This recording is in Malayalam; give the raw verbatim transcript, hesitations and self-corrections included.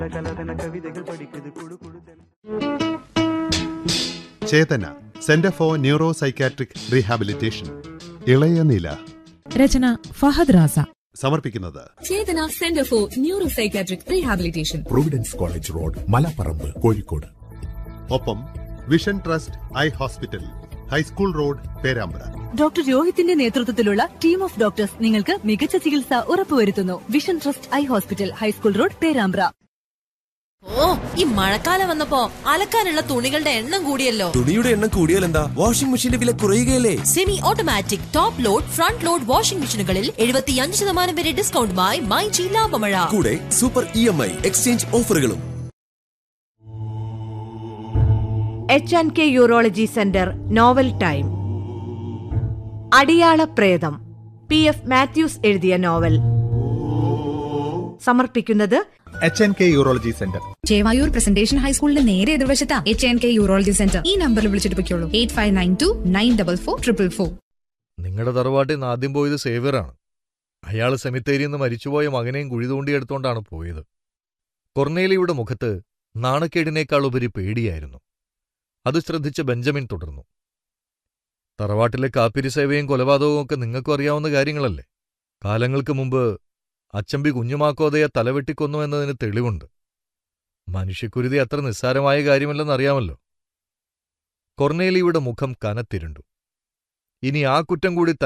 Chetana centre for neuro psychiatric rehabilitation ഇളയ നില. രചന ഫഹദ് റാസ. സമർപ്പിക്കുന്നത് ചേതന centre for neuro psychiatric rehabilitation, Providence college road, Malaparamba, Kozhikode. ഒപ്പം vision trust eye hospital, high school road, Perambra. Doctor രോഹിത്തിന്റെ നേതൃത്വത്തിലുള്ള ടീം ഓഫ് ഡോക്ടേഴ്സ് നിങ്ങൾക്ക് മികച്ച ചികിത്സ ഉറപ്പുവരുത്തുന്നു. Vision trust eye hospital, high school road, Perambra. ഓ, ഈ മഴക്കാലം വന്നപ്പോ അലക്കാനുള്ള തുണികളുടെ എണ്ണം കൂടിയല്ലോ. തുണിയുടെ എണ്ണം കൂടിയാൽ എന്താ? വാഷിംഗ് മെഷീന്റെ വില കുറയുകയല്ലേ? Semi automatic top load front load washing മെഷീനുകളിൽ എഴുപത്തിയഞ്ച് ശതമാനം വരെ ഡിസ്കൗണ്ടുമായി മൈജി ലാഭമഴ. കൂടെ super E M I exchange ഓഫറുകളും. H and K urology centre novel time. അടിയാള പ്രേതം, പി എഫ് മാത്യൂസ് എഴുതിയ നോവൽ. സമർപ്പിക്കുന്നത് H N K urology centre, Chevayur presentation ഹൈസ്കൂളിന്റെ നേരെ എതിർവശത്താ H N K urology centre. ഈ നമ്പറിൽ വിളിച്ചിട്ട് പൊയ്ക്കോളൂ, eight five nine to nine double four triple four. നിങ്ങളുടെ തറവാട്ടിൽ നിന്ന് ആദ്യം പോയത് സേവ്യറാണ്. അയാൾ സെമിത്തേരിയിൽ നിന്ന് മരിച്ചുപോയ മകനെയും കുഴി തോണ്ടിയെടുത്തോണ്ടാണ് പോയത്. കൊർണേലിയുടെ മുഖത്ത് നാണക്കേടിനേക്കാൾ ഉപരി പേടിയായിരുന്നു. അത് ശ്രദ്ധിച്ച് ബെഞ്ചമിൻ തുടർന്നു. തറവാട്ടിലെ കാപ്പിരി സേവയും കൊലപാതകവും ഒക്കെ നിങ്ങൾക്കും അറിയാവുന്ന കാര്യങ്ങളല്ലേ? കാലങ്ങൾക്ക് മുമ്പ് അച്ചമ്പി കുഞ്ഞുമാക്കോതയെ തലവെട്ടിക്കൊന്നു എന്നതിന് തെളിവുണ്ട്. മനുഷ്യക്കുരുതി അത്ര നിസ്സാരമായ കാര്യമല്ലെന്നറിയാമല്ലോ. കൊർണേലിയുടെ മുഖം കനത്തിരുണ്ടു. ഇനി ആ കുറ്റം കൂടി